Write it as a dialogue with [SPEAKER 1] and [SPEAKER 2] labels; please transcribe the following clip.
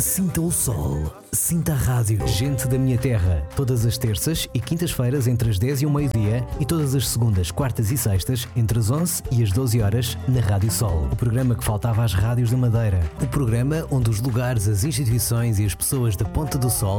[SPEAKER 1] Sinta o sol, sinta a rádio. Gente da minha terra, todas as terças e quintas-feiras entre as 10 e o meio-dia e todas as segundas, quartas e sextas entre as 11 e as 12 horas na Rádio Sol. O programa que faltava às rádios da Madeira. O programa onde os lugares, as instituições e as pessoas da Ponta do Sol